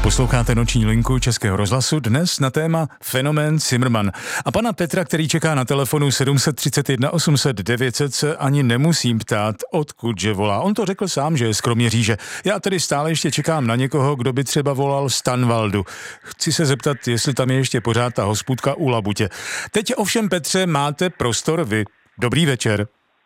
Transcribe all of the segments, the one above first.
Posloucháte Noční linku Českého rozhlasu, dnes na téma fenomén Cimrman. A pana Petra, který čeká na telefonu 731 800 900, se ani nemusím ptát, odkud že volá. On to řekl sám, že je z Kroměříže. Já tedy stále ještě čekám na někoho, kdo by třeba volal z Tanvaldu. Chci se zeptat, jestli tam je ještě pořád ta hospůdka u Labutě. Teď ovšem, Petře, máte prostor vy. Dobrý večer.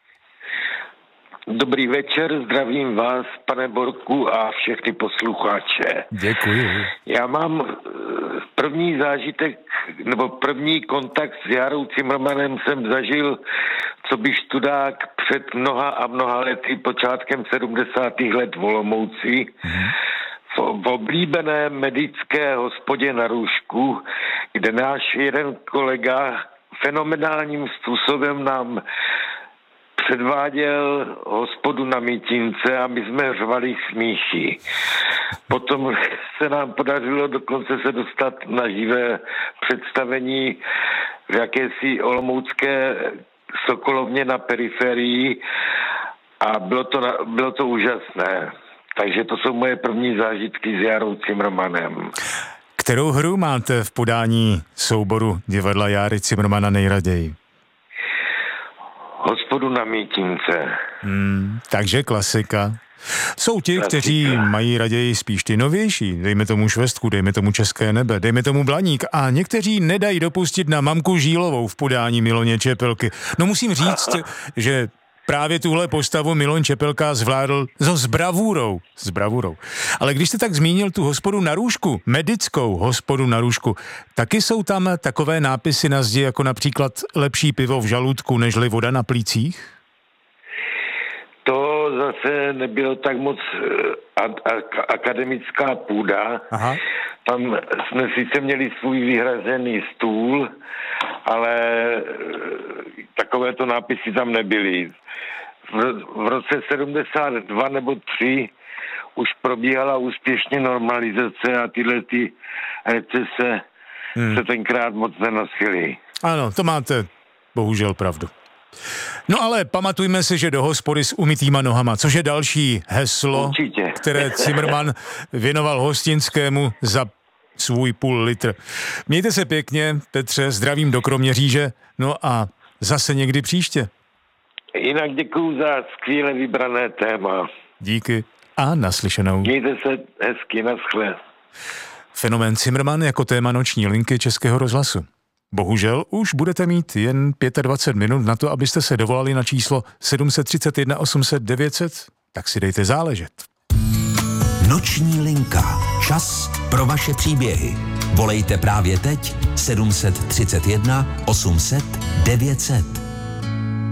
Dobrý večer, zdravím vás, pane Borku, a všechny posluchače. Děkuji. Já mám první zážitek, nebo první kontakt s Jarou Cimrmanem jsem zažil, co by studák před mnoha a mnoha lety, počátkem 70. let v Olomouci, v oblíbené medické hospodě na Růžku, kde náš jeden kolega fenomenálním způsobem nám předváděl hospodu na Mítince a my jsme řvali smíchy. Potom se nám podařilo dokonce se dostat na živé představení v jakési olomoucké sokolovně na periferii a bylo to úžasné. Takže to jsou moje první zážitky s Jarou Cimrmanem. Kterou hru máte v podání souboru divadla Járy Cimrmana nejraději? Hospodu na Mítince. Takže klasika. Jsou ti, kteří mají raději spíš ty novější, dejme tomu Švestku, dejme tomu České nebe, dejme tomu Blaník, a někteří nedají dopustit na mamku Žílovou v podání Miloně Čepelky. No musím říct, že právě tuhle postavu Milon Čepelka zvládl s bravurou. Ale když jste tak zmínil tu hospodu na Růžku, medickou hospodu na Růžku, taky jsou tam takové nápisy na zdi, jako například lepší pivo v žaludku, nežli voda na plících? To zase nebylo tak moc akademická půda. Aha. Tam jsme sice měli svůj vyhrazený stůl, ale takovéto nápisy tam nebyly. V roce 72 nebo 3 už probíhala úspěšně normalizace a tyhle ty recese se tenkrát moc nenosily. Ano, to máte bohužel pravdu. No ale pamatujme si, že do hospody s umytýma nohama, což je další heslo, určitě, které Cimrman věnoval hostinskému za svůj půl litr. Mějte se pěkně, Petře, zdravím do Kroměříže, no a zase někdy příště. Jinak děkuju za skvěle vybrané téma. Díky a naslyšenou. Mějte se hezky, naschle. Fenomén Cimrman jako téma Noční linky Českého rozhlasu. Bohužel už budete mít jen 25 minut na to, abyste se dovolali na číslo 731 800 900, tak si dejte záležet. Noční linka. Čas pro vaše příběhy. Volejte právě teď 731 800 900.